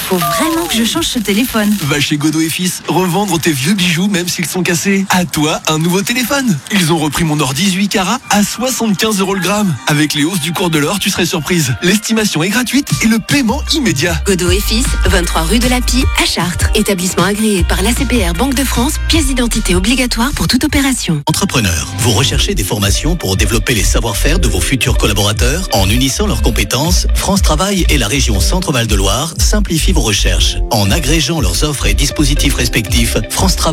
faut vraiment que je change ce téléphone. Va chez Godot et Fils, revendre tes vieux bijoux même s'ils sont cassés. À toi, un nouveau téléphone. Ils ont repris mon or 18 carats à 75 € le gramme. Avec les hausses du cours de l'or, tu serais surprise. L'estimation est gratuite et le paiement immédiat. Godot et Fils, 23 rue de la Pie à Chartres. Établissement agréé par l'ACPR Banque de France. Pièce d'identité obligatoire pour toute opération. Entrepreneur, vous recherchez des formations pour développer les savoir-faire de vos futurs collaborateurs? En unissant leurs compétences, France Travail et la région Centre-Val de Loire simplifient vos recherches. En agrégeant leurs offres et dispositifs respectifs, France Travail